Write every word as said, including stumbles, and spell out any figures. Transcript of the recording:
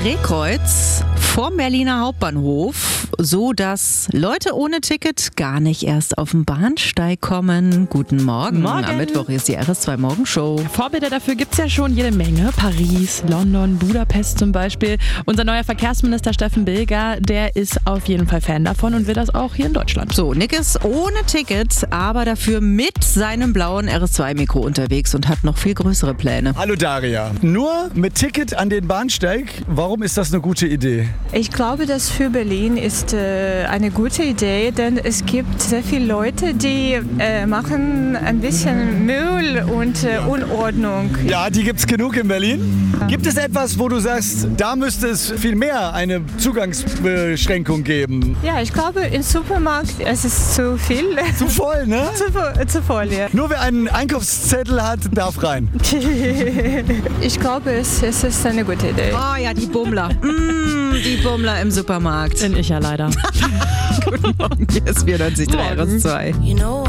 Drehkreuz vorm Berliner Hauptbahnhof, so dass Leute ohne Ticket gar nicht erst auf den Bahnsteig kommen. Guten Morgen. Morgen. Am Mittwoch ist die R S zwei Morgenshow. Vorbilder dafür gibt es ja schon jede Menge. Paris, London, Budapest zum Beispiel. Unser neuer Verkehrsminister Steffen Bilger, der ist auf jeden Fall Fan davon und will das auch hier in Deutschland. So, Nick ist ohne Ticket, aber dafür mit seinem blauen R S zwei Mikro unterwegs und hat noch viel größere Pläne. Hallo Daria. Nur mit Ticket an den Bahnsteig, warum ist das eine gute Idee? Ich glaube, dass für Berlin ist äh, eine gute Idee, denn es gibt sehr viele Leute, die äh, machen ein bisschen Müll und äh, Unordnung. Ja, die gibt's genug in Berlin. Gibt es etwas, wo du sagst, da müsste es viel mehr eine Zugangsbeschränkung geben? Ja, ich glaube, im Supermarkt es ist zu viel. Zu voll, ne? zu, vo- zu voll, ja. Nur wer einen Einkaufszettel hat, darf rein. Ich glaube, es, es ist eine gute Idee. Oh ja, die Bummler. Mm, die Bummler im Supermarkt. Bin ich ja leider. Guten Morgen, hier ist vierundneunzig Komma drei R S zwei.